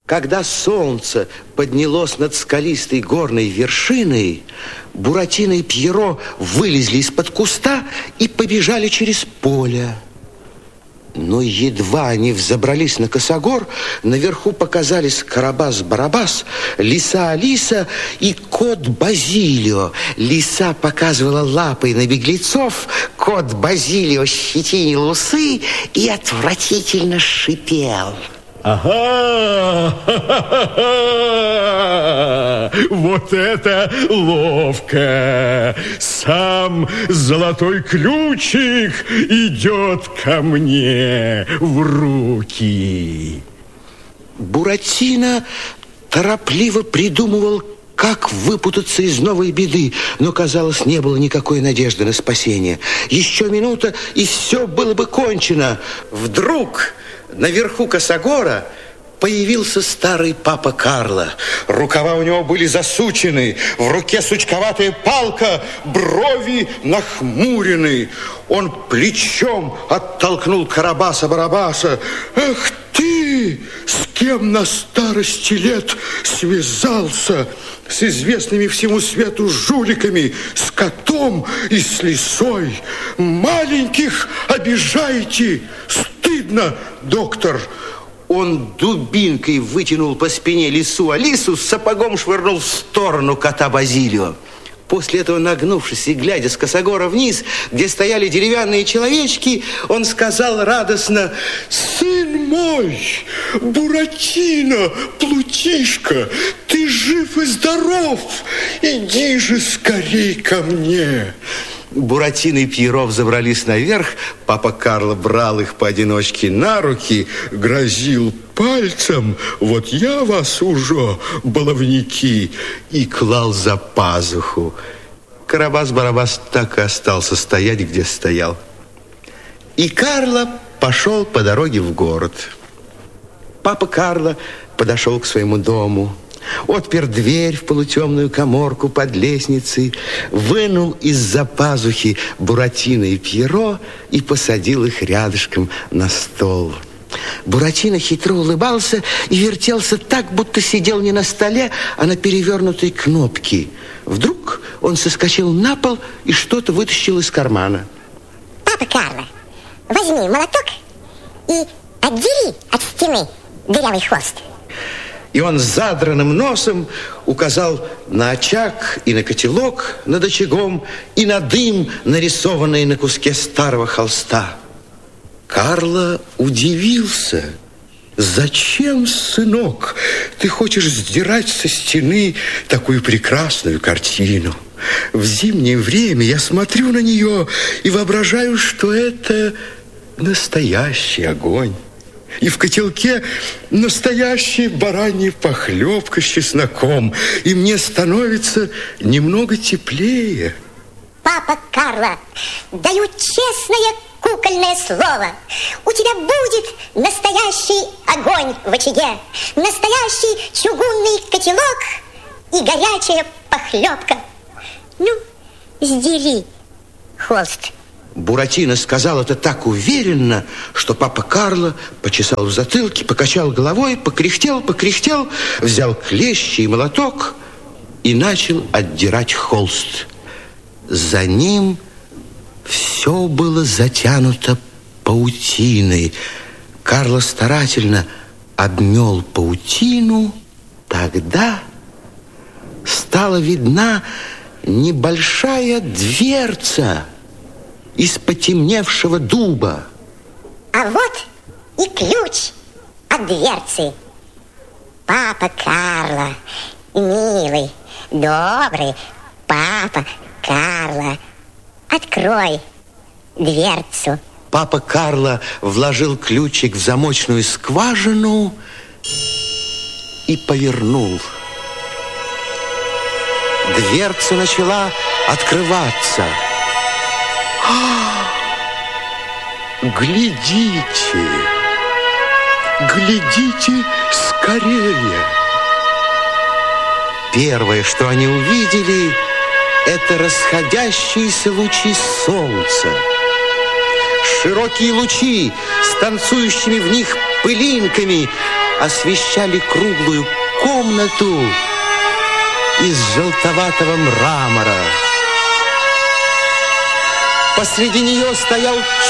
Когда солнце поднялось над скалистой горной вершиной, Буратино и Пьеро вылезли из-под куста и побежали через поле. Но едва они взобрались на косогор, наверху показались Карабас-Барабас, лиса Алиса и кот Базилио. Лиса показывала лапой на беглецов, кот Базилио щетинил усы и отвратительно шипел. Ага! Вот это ловко! Сам золотой ключик идет ко мне в руки. Буратино торопливо придумывал, как выпутаться из новой беды, но, казалось, не было никакой надежды на спасение. Еще минута, и все было бы кончено. Вдруг наверху косогора появился старый папа Карло. Рукава у него были засучены, в руке сучковатая палка, брови нахмурены. Он плечом оттолкнул Карабаса-Барабаса. «Эх ты, с кем на старости лет связался? С известными всему свету жуликами, с котом и с лисой. Маленьких обижаете. Стыдно, доктор!» Он дубинкой вытянул по спине лису Алису, сапогом швырнул в сторону кота Базилио. После этого, нагнувшись и глядя с косогора вниз, где стояли деревянные человечки, он сказал радостно: «Сын мой, Буратино, Плутишка, ты жив и здоров, иди же скорей ко мне». Буратино и Пьеро взобрались наверх. Папа Карло брал их поодиночке на руки, грозил пальцем: «Вот я вас уже, баловники», и клал за пазуху. Карабас-Барабас так и остался стоять, где стоял. И Карло пошел по дороге в город. Папа Карло подошел к своему дому, отпер дверь в полутемную каморку под лестницей, вынул из-за пазухи Буратино и Пьеро и посадил их рядышком на стол. Буратино хитро улыбался и вертелся так, будто сидел не на столе, а на перевернутой кнопке. Вдруг он соскочил на пол и что-то вытащил из кармана. «Папа Карло, возьми молоток и отдели от стены дырявый хвост». И он с задранным носом указал на очаг и на котелок над очагом и на дым, нарисованный на куске старого холста. Карло удивился. «Зачем, сынок, ты хочешь сдирать со стены такую прекрасную картину? В зимнее время я смотрю на нее и воображаю, что это настоящий огонь. И в котелке настоящая баранья похлебка с чесноком. И мне становится немного теплее». «Папа Карло, даю честное кукольное слово. У тебя будет настоящий огонь в очаге, настоящий чугунный котелок и горячая похлебка. Ну, сдери холст». Буратино сказал это так уверенно, что папа Карло почесал в затылке, покачал головой, покряхтел, взял клещи и молоток и начал отдирать холст. За ним все было затянуто паутиной. Карло старательно обмел паутину. Тогда стала видна небольшая дверца из потемневшего дуба. А вот и ключ от дверцы. Папа Карло, милый, добрый папа Карло, открой дверцу. Папа Карло вложил ключик в замочную скважину и повернул. Дверца начала открываться. Глядите, глядите скорее. Первое, что они увидели, это расходящиеся лучи солнца. Широкие лучи с танцующими в них пылинками освещали круглую комнату из желтоватого мрамора. Посреди нее стоял